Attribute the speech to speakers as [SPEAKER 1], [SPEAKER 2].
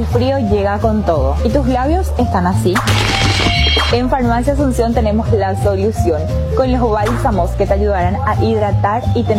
[SPEAKER 1] el frío llega con todo. ¿Y tus labios están así? En Farmacia Asunción tenemos la solución, con los bálsamos que te ayudarán a hidratar y tener